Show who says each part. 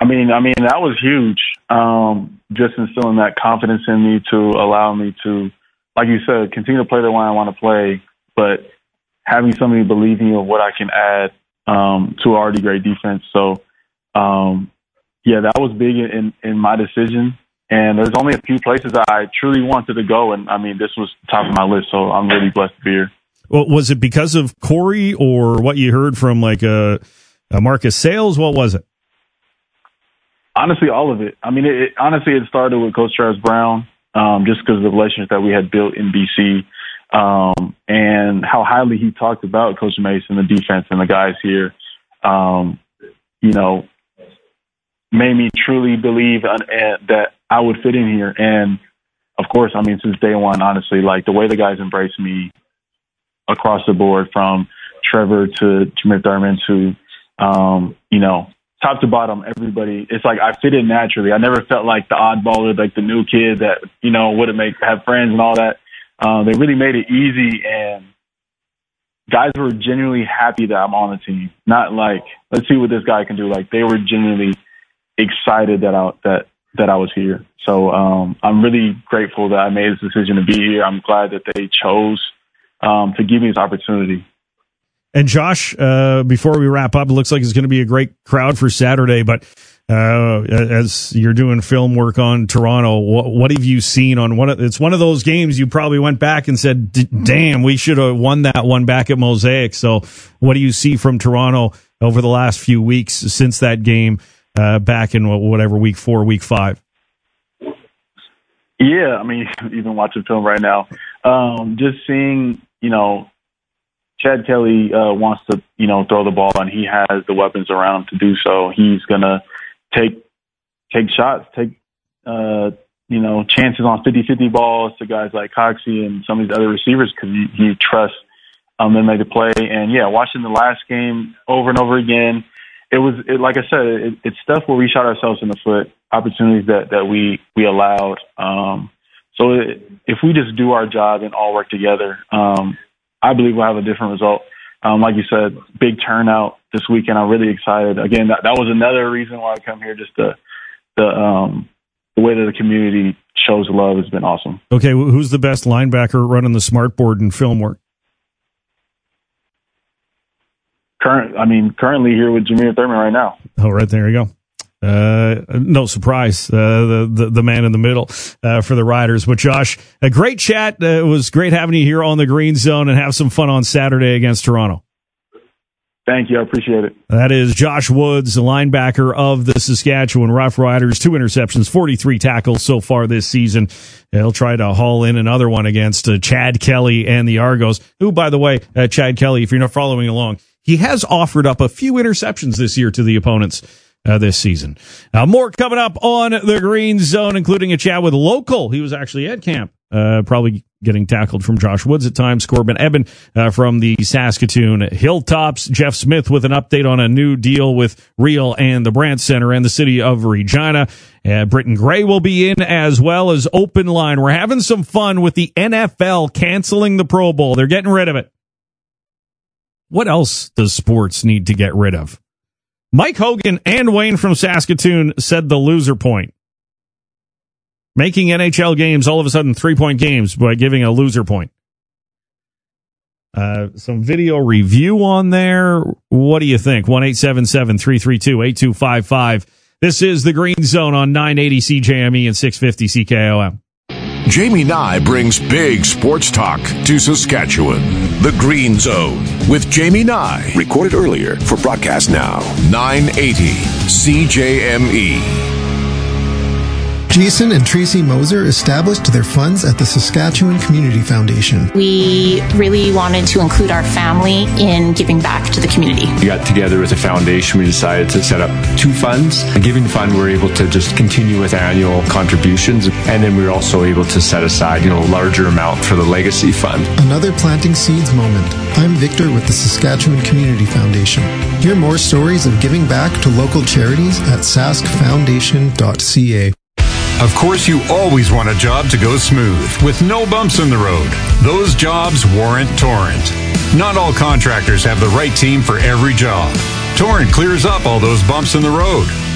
Speaker 1: I mean, that was huge. Just instilling that confidence in me to allow me to, like you said, continue to play the way I want to play, but having somebody believe in you of what I can add to already great defense. So, yeah, that was big in my decision. And there's only a few places that I truly wanted to go, and I mean, this was top of my list. So I'm really blessed to be here.
Speaker 2: Well, was it because of Corey or what you heard from like a Marcus Sales? What was it?
Speaker 1: Honestly, all of it. I mean, it started with Coach Travis Brown, just because of the relationship that we had built in BC, and how highly he talked about Coach Mason, the defense, and the guys here. You know, made me truly believe that I would fit in here. And of course, I mean, since day one, honestly, like the way the guys embraced me across the board, from Trevor to Jameer Thurman to, you know, top to bottom, everybody, it's like I fit in naturally. I never felt like the oddball or like the new kid that, you know, wouldn't have friends and all that. They really made it easy, and guys were genuinely happy that I'm on the team. Not like, let's see what this guy can do. Like, they were genuinely excited that I was here. So I'm really grateful that I made this decision to be here. I'm glad that they chose to give me this opportunity.
Speaker 2: And Josh, before we wrap up, it looks like it's going to be a great crowd for Saturday. But as you're doing film work on Toronto, what have you seen on it's one of those games you probably went back and said, damn, we should have won that one back at Mosaic. So what do you see from Toronto over the last few weeks since that game back in whatever, week 4, week 5?
Speaker 1: Yeah, I mean, even watching film right now, just seeing, you know, Chad Kelly wants to, you know, throw the ball, and he has the weapons around to do so. He's gonna take shots, take you know, chances on 50-50 balls to guys like Coxie and some of these other receivers, because he trusts them to make the play. And yeah, watching the last game over and over again, like I said, it's stuff where we shot ourselves in the foot, opportunities that we allowed. So if we just do our job and all work together, I believe we'll have a different result. Like you said, big turnout this weekend. I'm really excited. Again, that was another reason why I come here. Just the way that the community shows love has been awesome.
Speaker 2: Okay, who's the best linebacker running the smartboard and film work?
Speaker 1: Currently here with Jameer Thurman right now.
Speaker 2: Oh, right there you go. No surprise, the man in the middle for the Riders. But Josh, a great chat. It was great having you here on the Green Zone, and have some fun on Saturday against Toronto.
Speaker 1: Thank you. I appreciate it.
Speaker 2: That is Josh Woods, the linebacker of the Saskatchewan Roughriders. 2 interceptions, 43 tackles so far this season. He'll try to haul in another one against Chad Kelly and the Argos, who, by the way, Chad Kelly, if you're not following along, he has offered up a few interceptions this year to the opponents this season. More coming up on the Green Zone, including a chat with a local. He was actually at camp, probably getting tackled from Josh Woods at times. Corbin Eben from the Saskatoon Hilltops. Jeff Smith with an update on a new deal with Real and the Brandt Center and the city of Regina. Britton Gray will be in, as well as Open Line. We're having some fun with the NFL canceling the Pro Bowl. They're getting rid of it. What else does sports need to get rid of? Mike Hogan and Wayne from Saskatoon said the loser point. Making NHL games all of a sudden 3-point games by giving a loser point. Some video review on there. What do you think? 1-877-332-8255. This is the Green Zone on 980 CJME and 650 CKOM.
Speaker 3: Jamie Nye brings big sports talk to Saskatchewan. The Green Zone with Jamie Nye. Recorded earlier for broadcast now. 980 CJME.
Speaker 4: Jason and Tracy Moser established their funds at the Saskatchewan Community Foundation.
Speaker 5: We really wanted to include our family in giving back to the community.
Speaker 6: We got together as a foundation. We decided to set up 2 funds. The Giving Fund, we were able to just continue with annual contributions. And then we were also able to set aside, a larger amount for the Legacy Fund.
Speaker 4: Another planting seeds moment. I'm Victor with the Saskatchewan Community Foundation. Hear more stories of giving back to local charities at saskfoundation.ca.
Speaker 7: Of course, you always want a job to go smooth, with no bumps in the road. Those jobs warrant Torrent. Not all contractors have the right team for every job. Torrent clears up all those bumps in the road.